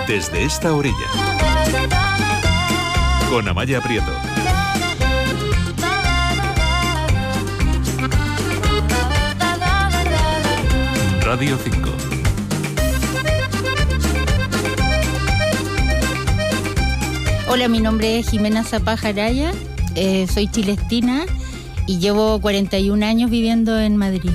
Desde esta orilla. Con Amaya Prieto. Radio 5. Hola, mi nombre es Jimena Zapaj Araya, soy chilestina y llevo 41 años viviendo en Madrid.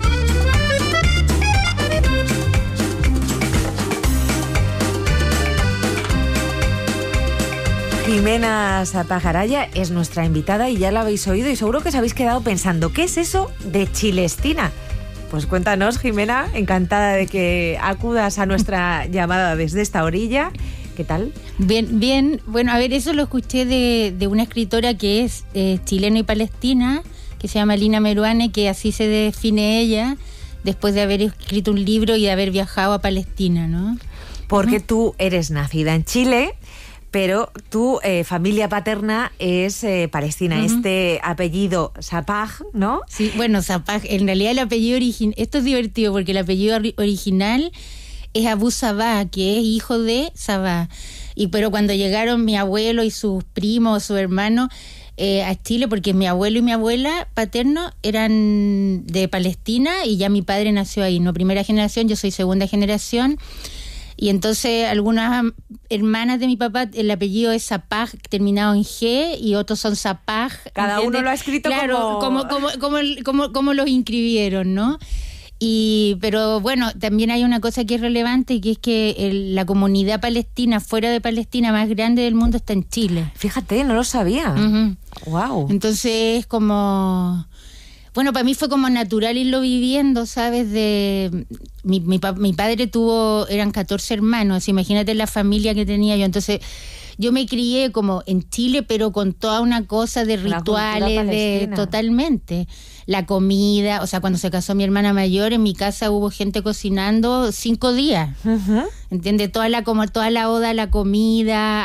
Jimena Zapaj Araya es nuestra invitada y ya la habéis oído y seguro que os habéis quedado pensando, ¿qué es eso de chilestina? Pues cuéntanos, Jimena, encantada de que acudas a nuestra llamada desde esta orilla. ¿Qué tal? Bien. Bueno, a ver, eso lo escuché de una escritora que es chilena y palestina, que se llama Lina Meruane, que así se define ella, después de haber escrito un libro y de haber viajado a Palestina, ¿no? Porque tú eres nacida en Chile, pero tu familia paterna es palestina. Este apellido Zapaj, ¿no? Sí, bueno, Zapaj, en realidad el apellido original, esto es divertido porque el apellido original es Abu Sabah, que es hijo de Sabah. Pero cuando llegaron mi abuelo y sus primos, su hermano, a Chile, porque mi abuelo y mi abuela paterno eran de Palestina y ya mi padre nació ahí, no primera generación, yo soy segunda generación. Y entonces algunas hermanas de mi papá, el apellido es Zapaj, terminado en G, y otros son Zapaj. Cada ¿entiendes? uno lo ha escrito claro, como los inscribieron, ¿no? Pero bueno, también hay una cosa que es relevante, y que es que la comunidad palestina, fuera de Palestina, más grande del mundo está en Chile. Fíjate, no lo sabía. Wow. Entonces es como... Bueno, para mí fue como natural irlo viviendo, ¿sabes? Mi padre eran 14 hermanos, imagínate la familia que tenía yo. Entonces yo me crié como en Chile, pero con toda una cosa de rituales, totalmente. La comida, o sea, cuando se casó mi hermana mayor, en mi casa hubo gente cocinando 5 días. ¿Entiendes? Toda la oda a la comida,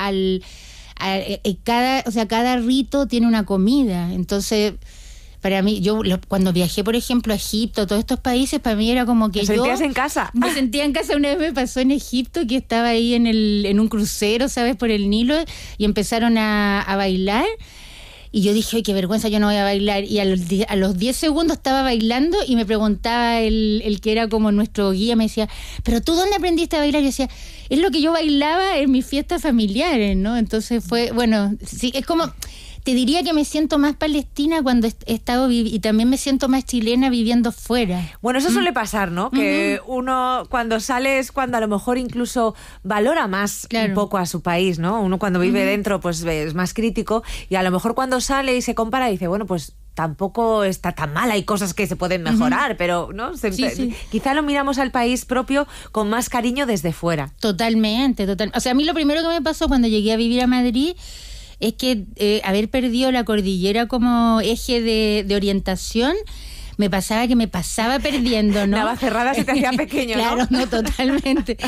cada rito tiene una comida. Entonces... Para mí, cuando viajé, por ejemplo, a Egipto, todos estos países, para mí era como que ¿Te sentías en casa? Me sentía en casa. Una vez me pasó en Egipto, que estaba ahí en un crucero, ¿sabes?, por el Nilo, y empezaron a bailar. Y yo dije, ¡ay, qué vergüenza, yo no voy a bailar! Y a los 10 segundos estaba bailando y me preguntaba el que era como nuestro guía, me decía, ¿pero tú dónde aprendiste a bailar? Y yo decía, es lo que yo bailaba en mis fiestas familiares, ¿no? Entonces fue, bueno, sí, es como... Te diría que me siento más palestina cuando he estado y también me siento más chilena viviendo fuera. Bueno, eso suele pasar, ¿no? Que uno cuando sale es cuando a lo mejor incluso valora más un poco a su país, ¿no? Uno cuando vive dentro pues es más crítico, y a lo mejor cuando sale y se compara dice, bueno, pues tampoco está tan mal, hay cosas que se pueden mejorar, pero ¿no? Quizá lo miramos al país propio con más cariño desde fuera. Totalmente. O sea, a mí lo primero que me pasó cuando llegué a vivir a Madrid es que haber perdido la cordillera como eje de orientación, me pasaba perdiendo, ¿no? Navacerrada se te hacía pequeño, claro, ¿no? No, totalmente.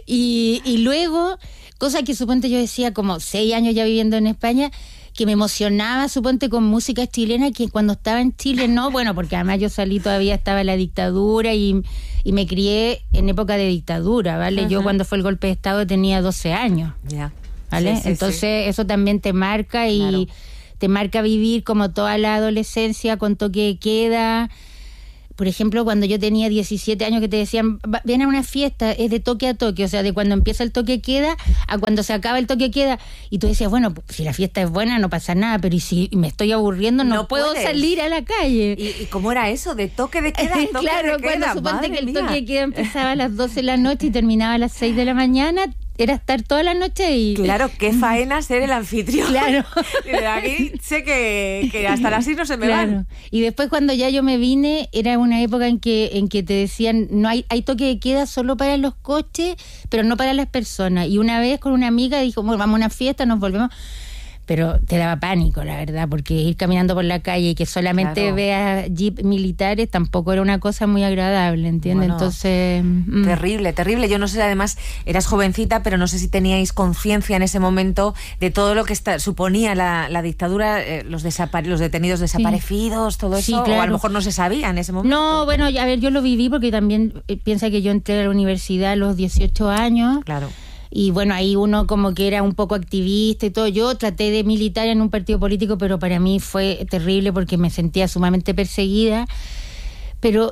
Y luego, cosa que suponte yo decía como 6 años ya viviendo en España, que me emocionaba, suponte, con música chilena, que cuando estaba en Chile no, bueno, porque además yo salí, todavía estaba la dictadura y me crié en época de dictadura, ¿vale? Yo cuando fue el golpe de Estado tenía 12 años. Ya. ¿Vale? Sí, entonces eso también te marca y te marca vivir como toda la adolescencia con toque de queda. Por ejemplo, cuando yo tenía 17 años, que te decían, ven a una fiesta, es de toque a toque, o sea, de cuando empieza el toque de queda a cuando se acaba el toque de queda, y tú decías, bueno, si la fiesta es buena no pasa nada, pero y si me estoy aburriendo no puedo salir a la calle. ¿Y cómo era eso? ¿De toque de queda? Toque claro, de queda. cuando suponte que el toque de queda empezaba a las 12 de la noche y terminaba a las 6 de la mañana, era estar toda la noche y... Claro, qué faena ser el anfitrión. Claro. Y de aquí sé que hasta las 6 no se me van. Y después cuando ya yo me vine, era una época en que te decían, no hay toque de queda solo para los coches, pero no para las personas. Y una vez con una amiga dijo, bueno, vamos a una fiesta, nos volvemos... Pero te daba pánico, la verdad, porque ir caminando por la calle y que solamente veas jeep militares tampoco era una cosa muy agradable, ¿entiendes? Bueno, entonces... Terrible. Yo no sé, además, eras jovencita, pero no sé si teníais conciencia en ese momento de todo lo que suponía la dictadura, los detenidos desaparecidos, todo eso, claro. O a lo mejor no se sabía en ese momento. No, bueno, a ver, yo lo viví porque también piensa que yo entré a la universidad a los 18 años. Claro. Y bueno, ahí uno como que era un poco activista y todo. Yo traté de militar en un partido político, pero para mí fue terrible porque me sentía sumamente perseguida. Pero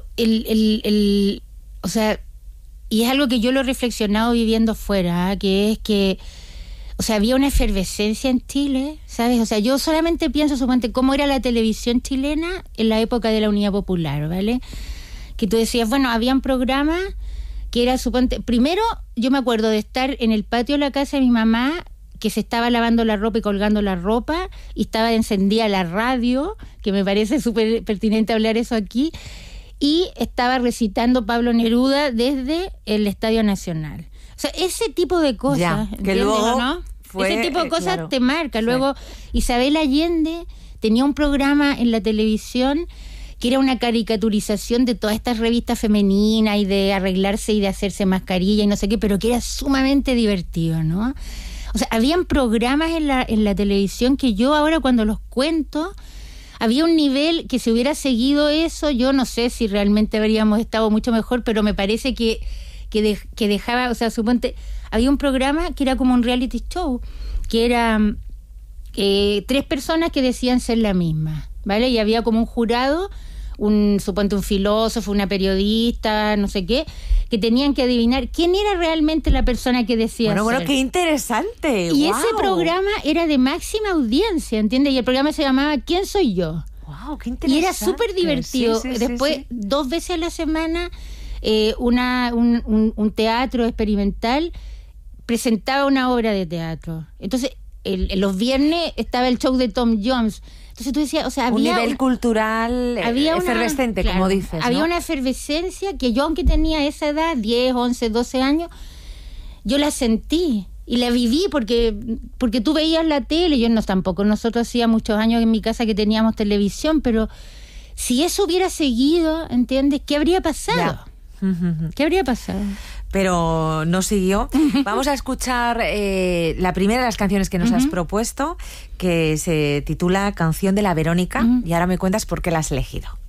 o sea, y es algo que yo lo he reflexionado viviendo afuera, que es que, o sea, había una efervescencia en Chile, ¿sabes? O sea, yo solamente pienso, suponte, cómo era la televisión chilena en la época de la Unidad Popular, ¿vale? Que tú decías, bueno, habían programas que era, suponte, primero yo me acuerdo de estar en el patio de la casa de mi mamá, que se estaba lavando la ropa y colgando la ropa, y estaba encendida la radio, que me parece súper pertinente hablar eso aquí, y estaba recitando Pablo Neruda desde el Estadio Nacional. O sea, ese tipo de cosas, ya, que luego ¿no? fue, ese tipo de cosas claro, te marca. Luego, Isabel Allende tenía un programa en la televisión que era una caricaturización de todas estas revistas femeninas y de arreglarse y de hacerse mascarilla y no sé qué, pero que era sumamente divertido, ¿no? O sea, habían programas en la televisión que yo ahora cuando los cuento, había un nivel que si hubiera seguido eso, yo no sé si realmente habríamos estado mucho mejor, pero me parece que dejaba, o sea, suponte, había un programa que era como un reality show, que era 3 personas que decían ser la misma, ¿vale? Y había como un jurado, suponte un filósofo, una periodista, no sé qué, que tenían que adivinar quién era realmente la persona que decía ser. Bueno, qué interesante. Y ¡wow! ese programa era de máxima audiencia, ¿entiendes? Y el programa se llamaba ¿Quién soy yo? ¡Wow, qué interesante! Y era súper divertido. Sí, Después, 2 veces a la semana, un teatro experimental presentaba una obra de teatro. Entonces, los viernes estaba el show de Tom Jones. Entonces tú decías, o sea, había un nivel cultural efervescente, claro, como dices, ¿no? Había una efervescencia que yo, aunque tenía esa edad, 10, 11, 12 años, yo la sentí y la viví porque tú veías la tele. Nosotros hacía muchos años en mi casa que teníamos televisión, pero si eso hubiera seguido, ¿entiendes? ¿Qué habría pasado? ¿Qué habría pasado? Pero no siguió. Vamos a escuchar la primera de las canciones que nos has propuesto, que se titula Canción de la Verónica, y ahora me cuentas por qué la has elegido.